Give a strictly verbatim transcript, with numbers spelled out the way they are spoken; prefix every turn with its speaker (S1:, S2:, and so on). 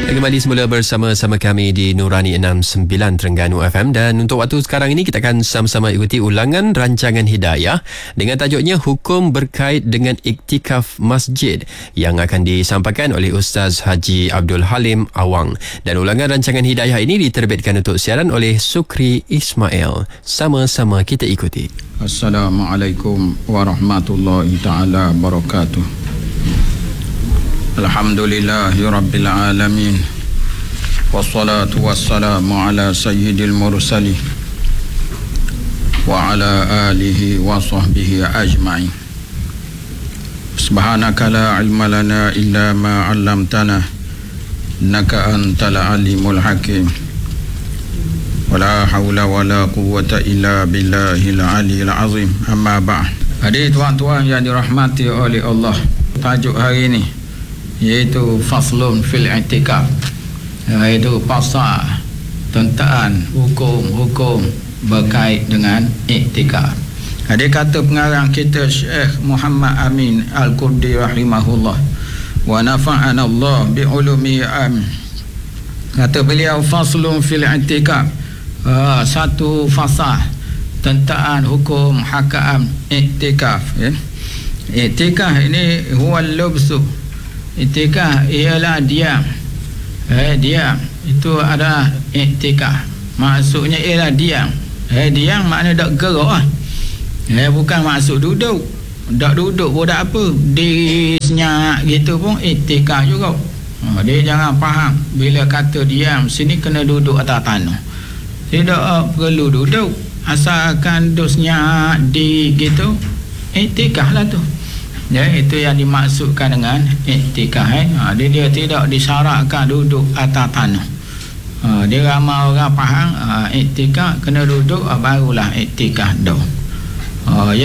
S1: Kembali semula bersama-sama kami di Nurani enam sembilan Terengganu F M, dan untuk waktu sekarang ini kita akan sama-sama ikuti ulangan rancangan Hidayah dengan tajuknya Hukum Berkait dengan Iktikaf Masjid yang akan disampaikan oleh Ustaz Haji Abdul Halim Awang. Dan ulangan rancangan Hidayah ini diterbitkan untuk siaran oleh Sukri Ismail. Sama-sama kita ikuti.
S2: Assalamualaikum warahmatullahi taala wabarakatuh. Alhamdulillahi Rabbil Alamin. Wassalatu wassalamu ala sayyidil mursalin wa ala alihi wa sahbihi ajma'in. Subhanaka la ilma lana illa ma 'allamtana innaka antal alimul hakim. Wala haula wala quwwata illa billahil aliyil azim. Amma ba'd. Hadirin tuan-tuan yang dirahmati oleh Allah, tajuk hari ini iaitu faslun fil i'tikaf, iaitu pasal tentang hukum-hukum berkait dengan i'tikaf. Ada kata pengarang kita Syekh Muhammad Amin Al-Qurdi rahimahullah, wa nafa'ana Allah bi ulumi amin. Kata beliau, faslun fil i'tikaf, uh, satu fasal tentang hukum hakam i'tikaf, ya. I'tikaf ini huwa al-lubsu. I'tikaf ialah diam. Eh, diam itu adalah i'tikaf. Maksudnya ialah diam. Eh, diam makna tak gerak lah. Eh, bukan maksud duduk. Tak duduk pun tak apa. Diri senyap gitu pun i'tikaf juga. Oh, dia jangan faham bila kata diam sini kena duduk atas tanah. Tidak uh, perlu duduk. Asalkan duduk senyap di gitu, i'tikaf lah tu. Ya, itu yang dimaksudkan dengan i'tikaf, eh? ha, dia, dia tidak disyaratkan duduk atas tanah. ha, Dia ramai orang faham ha, i'tikaf kena duduk, ha, barulah i'tikaf dah. ha,